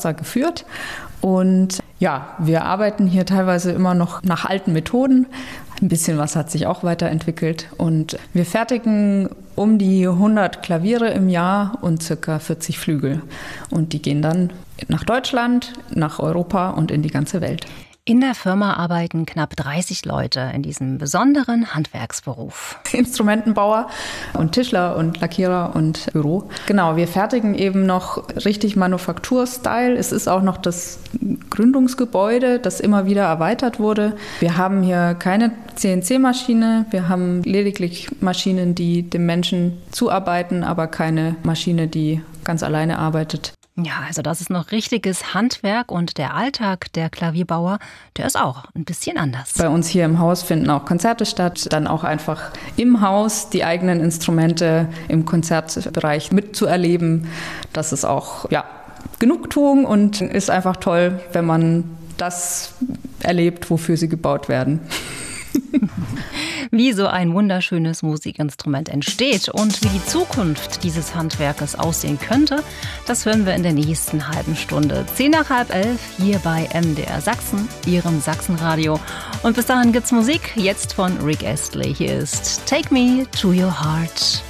Wasser geführt. Und ja, wir arbeiten hier teilweise immer noch nach alten Methoden. Ein bisschen was hat sich auch weiterentwickelt. Und wir fertigen um die 100 Klaviere im Jahr und circa 40 Flügel. Und die gehen dann nach Deutschland, nach Europa und in die ganze Welt. In der Firma arbeiten knapp 30 Leute in diesem besonderen Handwerksberuf. Instrumentenbauer und Tischler und Lackierer und Büro. Genau, wir fertigen eben noch richtig Manufakturstyle. Es ist auch noch das Gründungsgebäude, das immer wieder erweitert wurde. Wir haben hier keine CNC-Maschine. Wir haben lediglich Maschinen, die dem Menschen zuarbeiten, aber keine Maschine, die ganz alleine arbeitet. Ja, also das ist noch richtiges Handwerk und der Alltag der Klavierbauer, der ist auch ein bisschen anders. Bei uns hier im Haus finden auch Konzerte statt, dann auch einfach im Haus die eigenen Instrumente im Konzertbereich mitzuerleben. Das ist auch Genugtuung und ist einfach toll, wenn man das erlebt, wofür sie gebaut werden. Wie so ein wunderschönes Musikinstrument entsteht und wie die Zukunft dieses Handwerkes aussehen könnte, das hören wir in der nächsten halben Stunde. 10:10 hier bei MDR Sachsen, Ihrem Sachsenradio. Und bis dahin gibt's Musik, jetzt von Rick Astley. Hier ist Take Me to Your Heart.